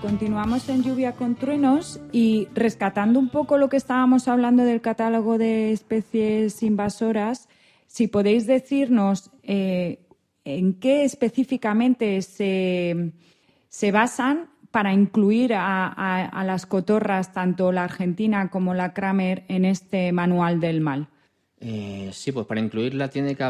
continuamos en Lluvia con Truenos y rescatando un poco lo que estábamos hablando del catálogo de especies invasoras, si podéis decirnos en qué específicamente se basan para incluir a las cotorras, tanto la argentina como la Kramer, en este manual del mal. Sí, pues para incluirla tienen que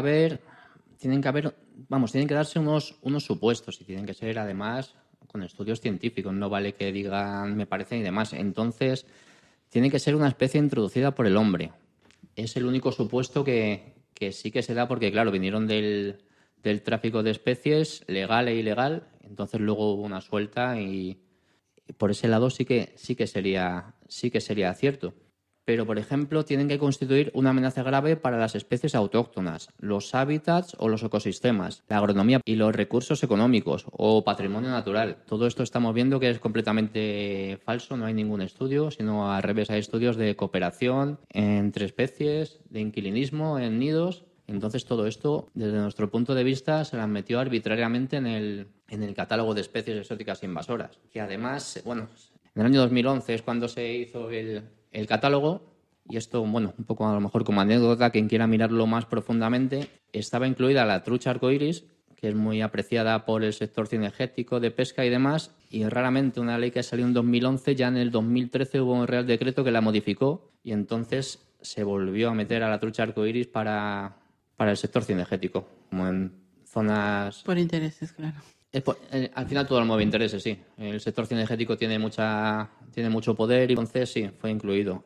darse unos supuestos y tienen que ser además con estudios científicos, no vale que digan me parece y demás. Entonces, tiene que ser una especie introducida por el hombre. Es el único supuesto que sí que se da porque, claro, vinieron del tráfico de especies, legal e ilegal, entonces luego hubo una suelta y por ese lado sí que sería cierto. Pero, por ejemplo, tienen que constituir una amenaza grave para las especies autóctonas, los hábitats o los ecosistemas, la agronomía y los recursos económicos o patrimonio natural. Todo esto estamos viendo que es completamente falso, no hay ningún estudio, sino al revés, hay estudios de cooperación entre especies, de inquilinismo en nidos. Entonces, todo esto, desde nuestro punto de vista, se las metió arbitrariamente en el catálogo de especies exóticas invasoras. Que además, bueno, en el año 2011 es cuando se hizo el catálogo, y esto, bueno, un poco a lo mejor como anécdota, quien quiera mirarlo más profundamente, estaba incluida la trucha arcoíris, que es muy apreciada por el sector cinegético, de pesca y demás, y raramente una ley que salió en 2011, ya en el 2013 hubo un Real Decreto que la modificó, y entonces se volvió a meter a la trucha arcoíris para el sector cinegético, como en zonas... Por intereses, claro. Al final todo lo mueve intereses, sí. El sector cinegético tiene mucho poder y entonces sí, fue incluido.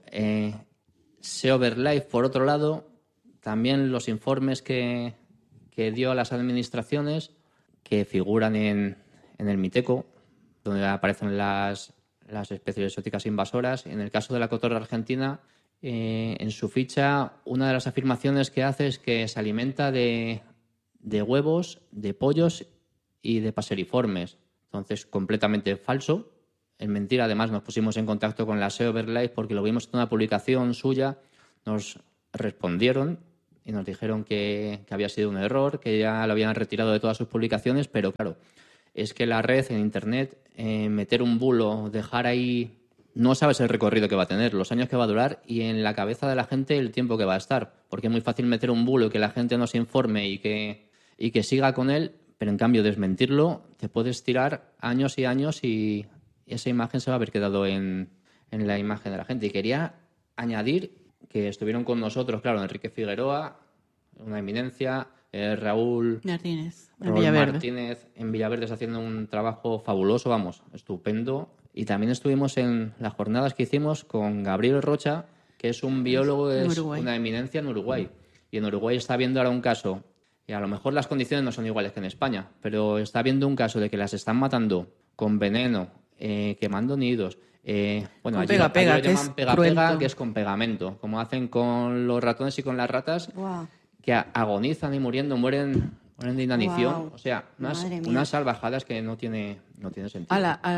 SEO BirdLife, por otro lado, también los informes que dio a las administraciones que figuran en el Miteco, donde aparecen las especies exóticas invasoras. En el caso de la cotorra argentina, en su ficha, una de las afirmaciones que hace es que se alimenta de huevos, de pollos y de paseriformes. Entonces, completamente falso. Es mentira. Además, nos pusimos en contacto con la SEO BirdLife porque lo vimos en una publicación suya. Nos respondieron y nos dijeron que había sido un error, que ya lo habían retirado de todas sus publicaciones, pero claro, es que la red en Internet, meter un bulo, dejar ahí... No sabes el recorrido que va a tener, los años que va a durar y en la cabeza de la gente el tiempo que va a estar. Porque es muy fácil meter un bulo y que la gente no se informe y que siga con él, pero en cambio desmentirlo te puedes tirar años y años y esa imagen se va a haber quedado en la imagen de la gente. Y quería añadir que estuvieron con nosotros, claro, Enrique Figueroa, una eminencia, Raúl Martínez en Villaverdes haciendo un trabajo fabuloso, vamos, estupendo. Y también estuvimos en las jornadas que hicimos con Gabriel Rocha, que es un biólogo, es una eminencia en Uruguay. Y en Uruguay está viendo ahora un caso, y a lo mejor las condiciones no son iguales que en España, pero está viendo un caso de que las están matando con veneno, quemando nidos. Bueno, allí lo llaman pega-pega, que es con pegamento, como hacen con los ratones y con las ratas, que agonizan y mueren de inanición. Wow. O sea, unas salvajadas que no tiene sentido.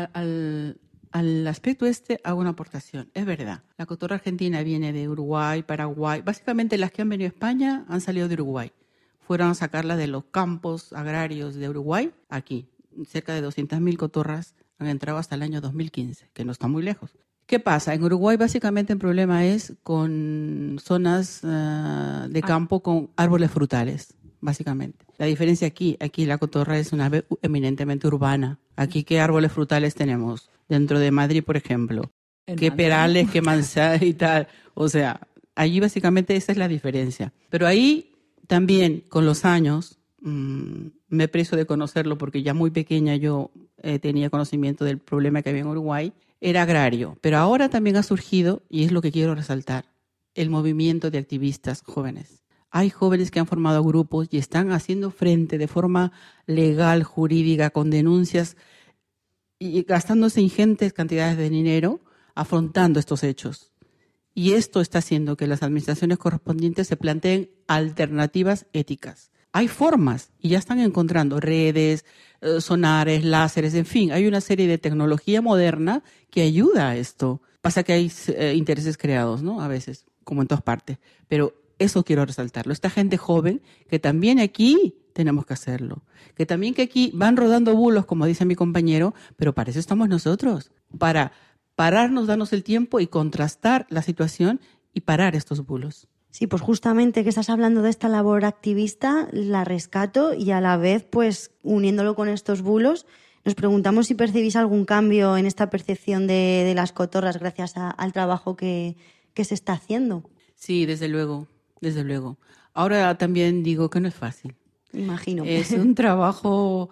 Al aspecto hago una aportación. Es verdad, la cotorra argentina viene de Uruguay, Paraguay. Básicamente las que han venido a España han salido de Uruguay. Fueron a sacarlas de los campos agrarios de Uruguay, aquí. Cerca de 200.000 cotorras han entrado hasta el año 2015, que no está muy lejos. ¿Qué pasa? En Uruguay básicamente el problema es con zonas de campo con árboles frutales, básicamente. La diferencia aquí la cotorra es una ave eminentemente urbana. Aquí, ¿qué árboles frutales tenemos? Dentro de Madrid, por ejemplo. ¿Qué perales, qué manzana y tal? O sea, allí básicamente esa es la diferencia. Pero ahí también, con los años, me precio de conocerlo porque ya muy pequeña yo tenía conocimiento del problema que había en Uruguay. Era agrario, pero ahora también ha surgido, y es lo que quiero resaltar, el movimiento de activistas jóvenes. Hay jóvenes que han formado grupos y están haciendo frente de forma legal, jurídica, con denuncias y gastándose ingentes cantidades de dinero afrontando estos hechos. Y esto está haciendo que las administraciones correspondientes se planteen alternativas éticas. Hay formas y ya están encontrando redes, sonares, láseres, en fin, hay una serie de tecnología moderna que ayuda a esto. Pasa que hay intereses creados, ¿no? A veces, como en todas partes. Pero eso quiero resaltarlo. Esta gente joven que también aquí tenemos que hacerlo. Que también que aquí van rodando bulos, como dice mi compañero, pero para eso estamos nosotros, para pararnos, darnos el tiempo y contrastar la situación y parar estos bulos. Sí, pues justamente que estás hablando de esta labor activista, la rescato y a la vez, pues uniéndolo con estos bulos, nos preguntamos si percibís algún cambio en esta percepción de las cotorras gracias al trabajo que se está haciendo. Sí, desde luego, desde luego. Ahora también digo que no es fácil. Imagino. Es un trabajo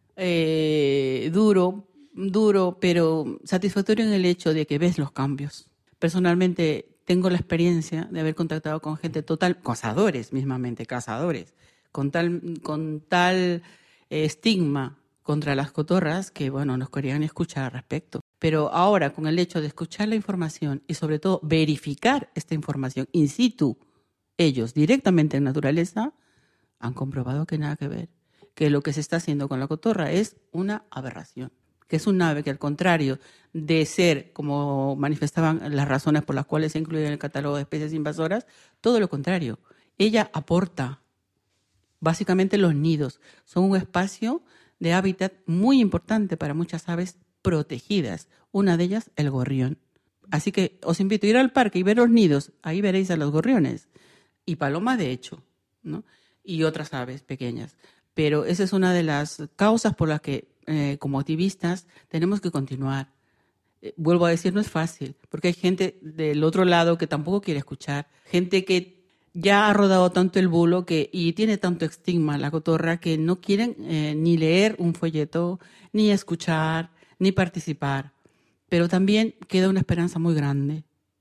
duro, pero satisfactorio en el hecho de que ves los cambios. Personalmente tengo la experiencia de haber contactado con gente cazadores mismamente, con tal estigma contra las cotorras que, bueno, nos querían escuchar al respecto. Pero ahora, con el hecho de escuchar la información y sobre todo verificar esta información in situ, ellos directamente en naturaleza, han comprobado que nada que ver, que lo que se está haciendo con la cotorra es una aberración, que es un ave que al contrario de ser, como manifestaban las razones por las cuales se incluye en el catálogo de especies invasoras, todo lo contrario, ella aporta. Básicamente los nidos son un espacio de hábitat muy importante para muchas aves protegidas, una de ellas el gorrión. Así que os invito a ir al parque y ver los nidos, ahí veréis a los gorriones y palomas de hecho, ¿no? Y otras aves pequeñas. Pero esa es una de las causas por las que como activistas tenemos que continuar. Vuelvo a decir, no es fácil, porque hay gente del otro lado que tampoco quiere escuchar, gente que ya ha rodado tanto el bulo y tiene tanto estigma la cotorra que no quieren ni leer un folleto, ni escuchar, ni participar. Pero también queda una esperanza muy grande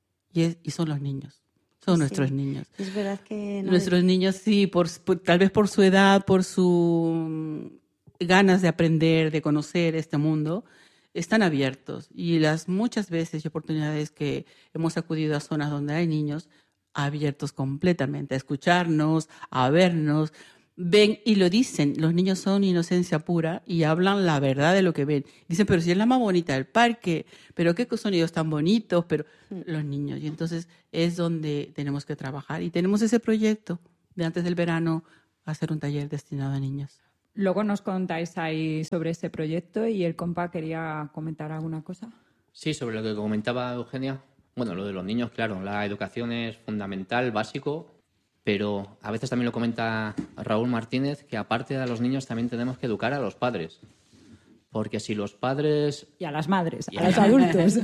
y son los niños. Son nuestros niños. Es verdad que... Nuestros niños, sí, tal vez por su edad, por sus ganas de aprender, de conocer este mundo, están abiertos. Y las muchas veces y oportunidades que hemos acudido a zonas donde hay niños, abiertos completamente a escucharnos, a vernos, ven y lo dicen. Los niños son inocencia pura y hablan la verdad de lo que ven. Dicen, pero si es la más bonita del parque, pero qué sonidos tan bonitos, pero los niños. Y entonces es donde tenemos que trabajar. Y tenemos ese proyecto de antes del verano hacer un taller destinado a niños. Luego nos contáis ahí sobre ese proyecto y el compa quería comentar alguna cosa. Sí, sobre lo que comentaba Eugenia. Bueno, lo de los niños, claro, la educación es fundamental, básico, pero a veces también lo comenta Raúl Martínez, que aparte de los niños también tenemos que educar a los padres. Porque si los padres... Y a las madres, a los adultos.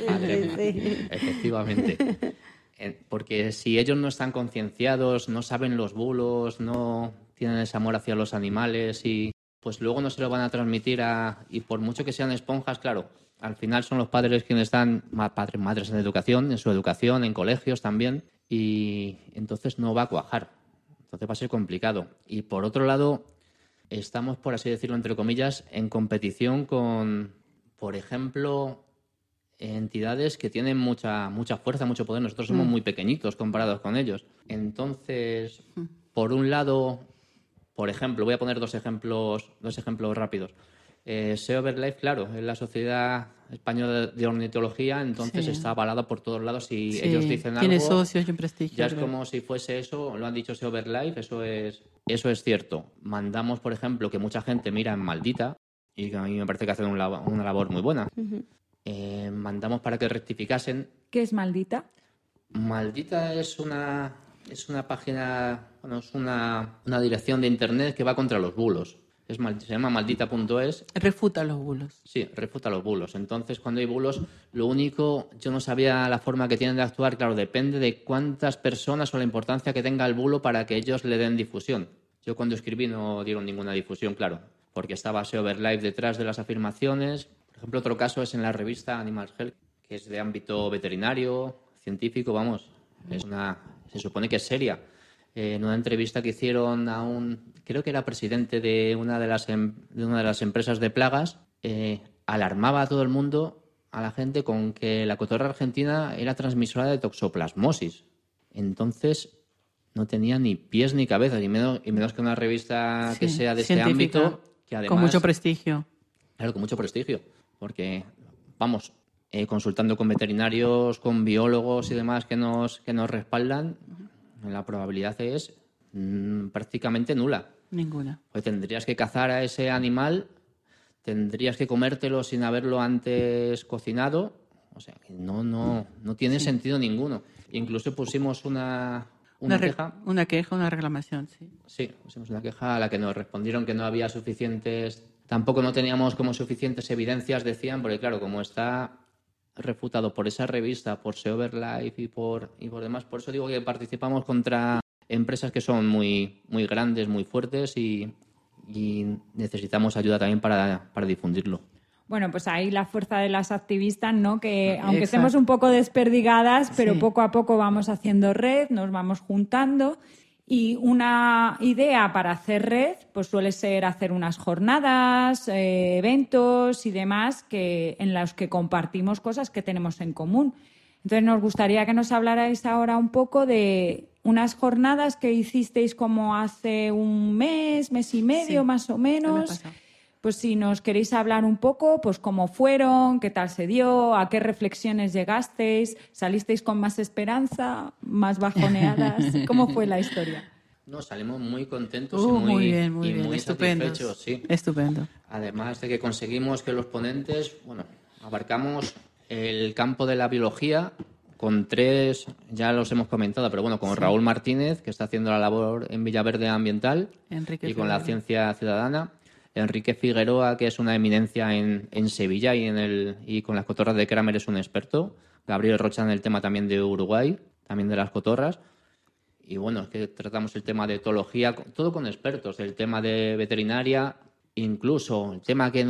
Efectivamente. Porque si ellos no están concienciados, no saben los bulos, no tienen ese amor hacia los animales, y pues luego no se lo van a transmitir y por mucho que sean esponjas, claro, al final son los padres quienes están, padres, madres en educación, en su educación, en colegios también, y entonces no va a cuajar. Entonces va a ser complicado. Y por otro lado, estamos, por así decirlo, entre comillas, en competición con, por ejemplo, entidades que tienen mucha fuerza, mucho poder. Nosotros somos muy pequeñitos comparados con ellos. Entonces, por un lado, por ejemplo, voy a poner dos ejemplos rápidos. SEO BirdLife, claro, es la Sociedad Española de Ornitología, entonces está avalada por todos lados y ellos dicen tiene algo, socios y un prestigio. ya es como si fuese eso, lo han dicho SEO BirdLife, eso es cierto. Mandamos, por ejemplo, que mucha gente mira en Maldita y que a mí me parece que hacen una labor muy buena. Mandamos para que rectificasen. ¿Qué es Maldita? Maldita es una página, bueno, es una dirección de internet que va contra los bulos. Se llama maldita.es. Refuta los bulos. Sí, refuta los bulos. Entonces, cuando hay bulos, lo único, yo no sabía la forma que tienen de actuar. Claro, depende de cuántas personas o la importancia que tenga el bulo para que ellos le den difusión. Yo cuando escribí no dieron ninguna difusión, claro, porque estaba SEO BirdLife detrás de las afirmaciones. Por ejemplo, otro caso es en la revista Animal Health, que es de ámbito veterinario, científico, vamos. Se supone que es seria. En una entrevista que hicieron creo que era presidente de una de las empresas de plagas, alarmaba a todo el mundo, a la gente, con que la cotorra argentina era transmisora de toxoplasmosis. Entonces no tenía ni pies ni cabeza, y menos que una revista que sea de este ámbito, que además, con mucho prestigio. Claro, con mucho prestigio, porque vamos, consultando con veterinarios, con biólogos y demás que nos respaldan, la probabilidad es prácticamente nula. Ninguna. Pues tendrías que cazar a ese animal, tendrías que comértelo sin haberlo antes cocinado. O sea, que no tiene sentido ninguno. Incluso pusimos una queja. Una queja, una reclamación, sí. Sí, pusimos una queja a la que nos respondieron que no había suficientes... Tampoco no teníamos como suficientes evidencias, decían, porque claro, como está refutado por esa revista, por SeoverLife y por demás, por eso digo que participamos contra empresas que son muy, muy grandes, muy fuertes y necesitamos ayuda también para difundirlo. Bueno, pues ahí la fuerza de las activistas, ¿no? Que aunque Exacto. estemos un poco desperdigadas, pero Sí. poco a poco vamos haciendo red, nos vamos juntando. Y una idea para hacer red, pues suele ser hacer unas jornadas, eventos y demás en los que compartimos cosas que tenemos en común. Entonces nos gustaría que nos hablarais ahora un poco de unas jornadas que hicisteis como hace un mes y medio, Sí, más o el mes menos. pasado. Pues si nos queréis hablar un poco, pues cómo fueron, qué tal se dio, a qué reflexiones llegasteis, salisteis con más esperanza, más bajoneadas, ¿cómo fue la historia? No, salimos muy contentos Muy y bien, muy estupendo. satisfechos, sí. Estupendo. Además de que conseguimos que los ponentes, bueno, abarcamos el campo de la biología con 3, ya los hemos comentado, pero bueno, con Raúl Martínez, que está haciendo la labor en Villaverde Ambiental, Enrique y con la Figueroa. Ciencia Ciudadana, Enrique Figueroa, que es una eminencia en Sevilla y con las cotorras de Kramer es un experto, Gabriel Rocha en el tema también de Uruguay, también de las cotorras. Y bueno, es que tratamos el tema de etología, todo con expertos, el tema de veterinaria, incluso el tema que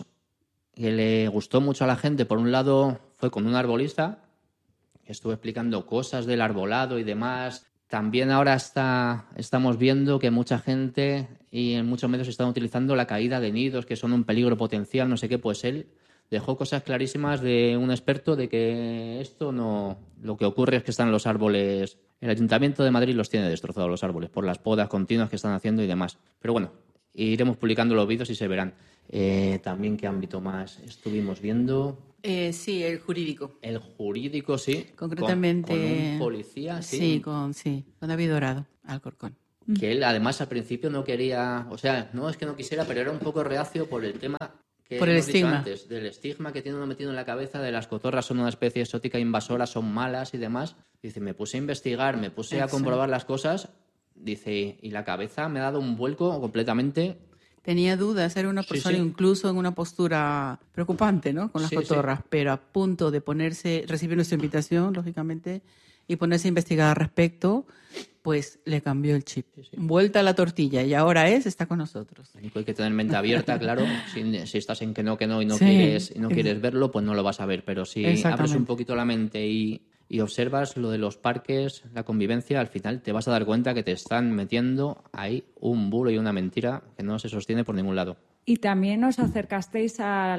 le gustó mucho a la gente, por un lado, fue con un arbolista, que estuvo explicando cosas del arbolado y demás. También ahora estamos viendo que mucha gente y en muchos medios están utilizando la caída de nidos, que son un peligro potencial, no sé qué, pues él dejó cosas clarísimas de un experto de que esto no... Lo que ocurre es que están los árboles... El Ayuntamiento de Madrid los tiene destrozados los árboles por las podas continuas que están haciendo y demás. Pero bueno, iremos publicando los vídeos y se verán. También, ¿qué ámbito más estuvimos viendo? Sí, el jurídico. El jurídico, sí. Concretamente. Con un policía, sí. Con David Dorado, Alcorcón. Que él, además, al principio no quería... O sea, no es que no quisiera, pero era un poco reacio por el tema que Por el hemos dicho estigma. antes, del estigma que tiene uno metido en la cabeza de las cotorras son una especie exótica invasora, son malas y demás. Dice, me puse a investigar, me puse a comprobar las cosas, dice, y la cabeza me ha dado un vuelco completamente. Tenía dudas, era una Sí, persona sí. incluso en una postura preocupante, ¿no? Con las Sí, cotorras, pero a punto de recibir nuestra invitación, lógicamente, y ponerse a investigar al respecto, pues le cambió el chip. Vuelta a la tortilla, y ahora está con nosotros. Hay que tener mente abierta, claro. Si estás en que no y no Sí. quieres verlo, pues no lo vas a ver. Pero si abres Exactamente. un poquito la mente y observas lo de los parques, la convivencia, al final te vas a dar cuenta que te están metiendo ahí un bulo y una mentira que no se sostiene por ningún lado. Y también os acercasteis a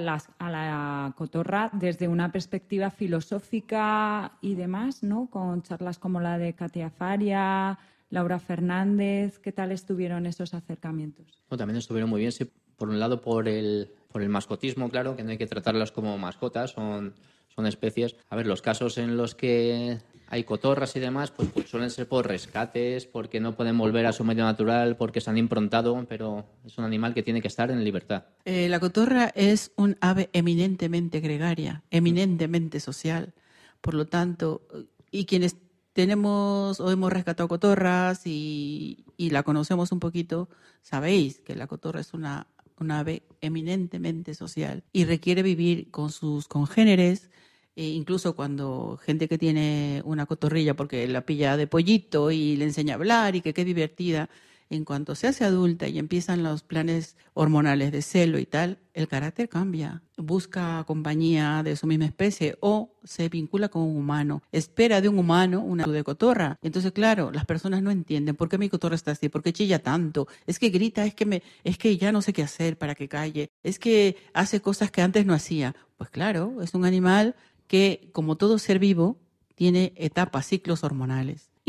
la cotorra desde una perspectiva filosófica y demás, ¿no? Con charlas como la de Katia Faria, Laura Fernández. ¿Qué tal estuvieron esos acercamientos? Bueno, también estuvieron muy bien, sí, por un lado por el mascotismo, claro, que no hay que tratarlas como mascotas, son especies. A ver, los casos en los que hay cotorras y demás, pues suelen ser por rescates, porque no pueden volver a su medio natural, porque se han improntado, pero es un animal que tiene que estar en libertad. La cotorra es un ave eminentemente gregaria, eminentemente social. Por lo tanto, y quienes tenemos o hemos rescatado cotorras y la conocemos un poquito, sabéis que la cotorra es una ave eminentemente social y requiere vivir con sus congéneres. Incluso cuando gente que tiene una cotorrilla porque la pilla de pollito y le enseña a hablar y que qué divertida, en cuanto se hace adulta y empiezan los planes hormonales de celo y tal, el carácter cambia. Busca compañía de su misma especie o se vincula con un humano. Espera de un humano una actitud de cotorra. Entonces, claro, las personas no entienden por qué mi cotorra está así, por qué chilla tanto, es que grita, es que ya no sé qué hacer para que calle, es que hace cosas que antes no hacía. Pues claro, es un animal que, como todo ser vivo, tiene etapas, ciclos hormonales. Y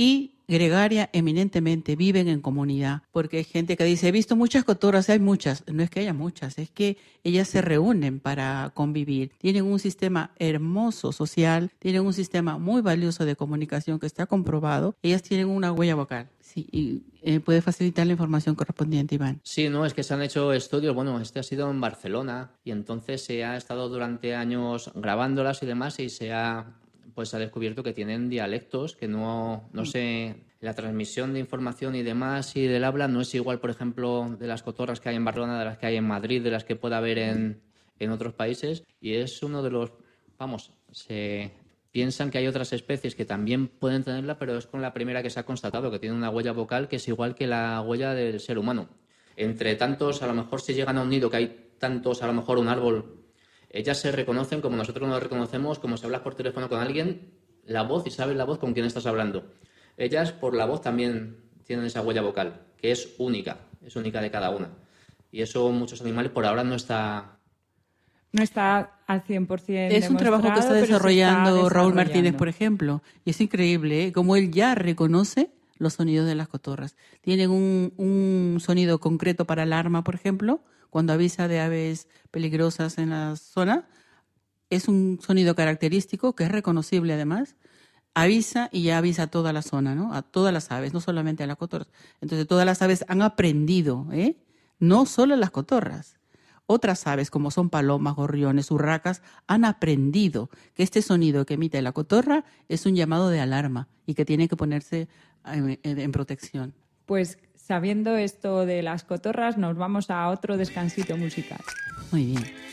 gregaria eminentemente, viven en comunidad, porque hay gente que dice, he visto muchas cotorras, hay muchas. No es que haya muchas, es que ellas se reúnen para convivir. Tienen un sistema hermoso social, tienen un sistema muy valioso de comunicación que está comprobado. Ellas tienen una huella vocal. Sí, y puede facilitar la información correspondiente, Iván. Sí, no, es que se han hecho estudios, bueno, este ha sido en Barcelona y entonces se ha estado durante años grabándolas y demás y se ha descubierto que tienen dialectos que no sé, la transmisión de información y demás y del habla no es igual, por ejemplo, de las cotorras que hay en Barcelona, de las que hay en Madrid, de las que pueda haber en otros países y es uno de los, se piensan que hay otras especies que también pueden tenerla, pero es con la primera que se ha constatado, que tiene una huella vocal que es igual que la huella del ser humano. Entre tantos, a lo mejor si llegan a un nido que hay tantos, a lo mejor un árbol, ellas se reconocen como nosotros nos reconocemos, como si hablas por teléfono con alguien, la voz y sabes la voz con quién estás hablando. Ellas por la voz también tienen esa huella vocal, que es única de cada una. Y eso muchos animales por ahora no está al 100% Es un trabajo que está desarrollando Raúl Martínez, por ejemplo, y es increíble cómo él ya reconoce los sonidos de las cotorras. Tienen un sonido concreto para alarma, por ejemplo, cuando avisa de aves peligrosas en la zona. Es un sonido característico que es reconocible además. Avisa y ya avisa a toda la zona, ¿no? A todas las aves, no solamente a las cotorras. Entonces todas las aves han aprendido, no solo las cotorras. Otras aves, como son palomas, gorriones, urracas, han aprendido que este sonido que emite la cotorra es un llamado de alarma y que tiene que ponerse en protección. Pues sabiendo esto de las cotorras, nos vamos a otro descansito musical. Muy bien.